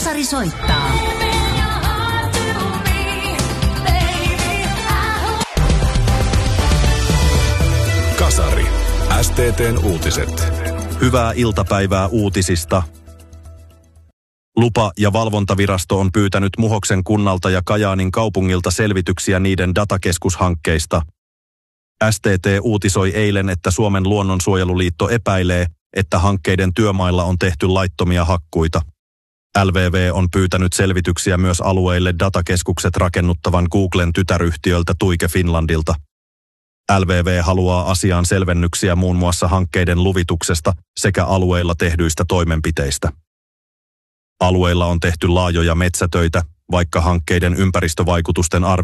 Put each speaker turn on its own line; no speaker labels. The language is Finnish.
Kasari soittaa.
Kasari. STT:n uutiset.
Hyvää iltapäivää uutisista. Lupa- ja valvontavirasto on pyytänyt Muhoksen kunnalta ja Kajaanin kaupungilta selvityksiä niiden datakeskushankkeista. STT uutisoi eilen, että Suomen luonnonsuojeluliitto epäilee, että hankkeiden työmailla on tehty laittomia hakkuita. LVV on pyytänyt selvityksiä myös alueille datakeskukset rakennuttavan Googlen tytäryhtiöltä Tuike Finlandilta. LVV haluaa asiaan selvennyksiä muun muassa hankkeiden luvituksesta sekä alueilla tehdyistä toimenpiteistä. Alueilla on tehty laajoja metsätöitä, vaikka hankkeiden ympäristövaikutusten